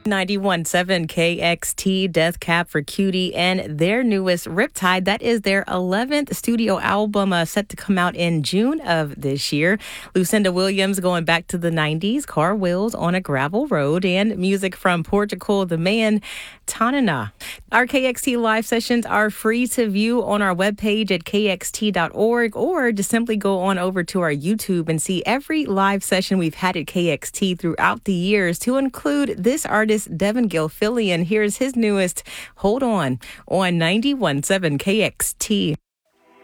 91.7 KXT, Death Cab for Cutie, and their newest Riptide. That is their 11th studio album, set to come out in June of this year. Lucinda Williams going back to the 90s, Car Wheels on a Gravel Road, and music from Portugal, the man Tanana. Our KXT live sessions are free to view on our webpage at kxt.org, or just simply go on over to our YouTube and see every live session we've had at KXT throughout the years, to include this artist, Devin Gilfillian. Here's his newest, Hold On 91.7 KXT.